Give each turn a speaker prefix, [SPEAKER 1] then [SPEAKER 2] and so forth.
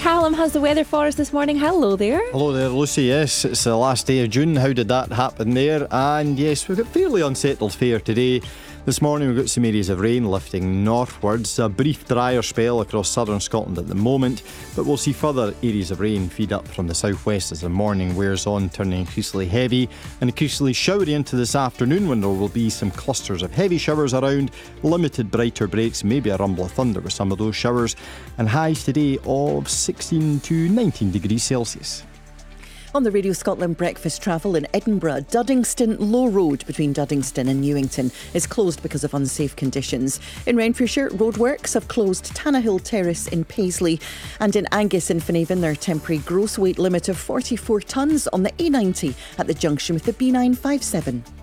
[SPEAKER 1] Callum has the weather for us this morning. Hello there.
[SPEAKER 2] Hello there, Lucy. Yes, it's the last day of June. How did that happen there? And yes, we've got fairly unsettled fare today. This morning we've got some areas of rain lifting northwards. A brief drier spell across southern Scotland at the moment, but we'll see further areas of rain feed up from the southwest as the morning wears on, turning increasingly heavy and increasingly showery into this afternoon, when there will be some clusters of heavy showers around, limited brighter breaks, maybe a rumble of thunder with some of those showers, and highs today of 16 to 19 degrees Celsius.
[SPEAKER 3] On the Radio Scotland breakfast travel in Edinburgh, Duddingston Low Road between Duddingston and Newington is closed because of unsafe conditions. In Renfrewshire, roadworks have closed Tannahill Terrace in Paisley, and in Angus in Finhaven, their temporary gross weight limit of 44 tonnes on the A90 at the junction with the B957.